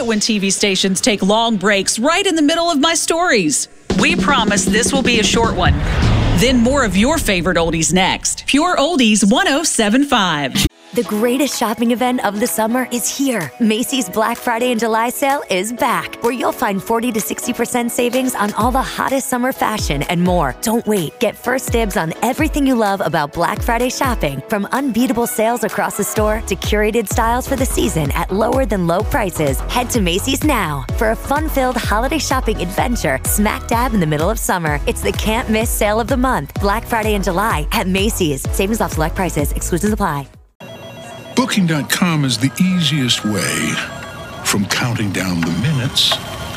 when TV stations take long breaks right in the middle of my stories. We promise this will be a short one. Then more of your favorite oldies next. Pure Oldies 107.5. The greatest shopping event of the summer is here. Macy's Black Friday and July sale is back, where you'll find 40 to 60% savings on all the hottest summer fashion and more. Don't wait. Get first dibs on everything you love about Black Friday shopping, from unbeatable sales across the store to curated styles for the season at lower than low prices. Head to Macy's now for a fun-filled holiday shopping adventure smack dab in the middle of summer. It's the can't miss sale of the month. Black Friday and July at Macy's. Savings off select prices. Exclusions apply. Booking.com is the easiest way from counting down the minutes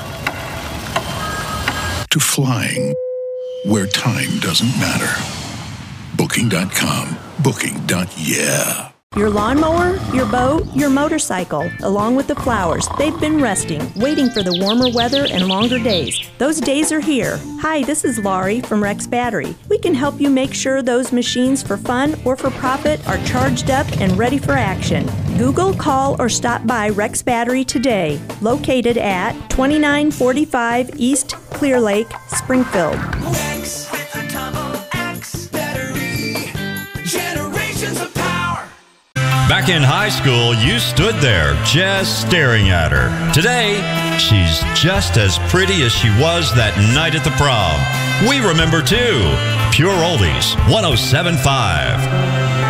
to flying where time doesn't matter. Booking.com. Booking.yeah. Your lawnmower, your boat, your motorcycle, along with the flowers, they've been resting, waiting for the warmer weather and longer days. Those days are here. Hi, this is Laurie from Rex Battery. We can help you make sure those machines for fun or for profit are charged up and ready for action. Google, call, or stop by Rex Battery today, located at 2945 East Clear Lake, Springfield. Rex with a double X battery. Generations of power. Back in high school, you stood there just staring at her. Today, she's just as pretty as she was that night at the prom. We remember too. Pure Oldies 107.5.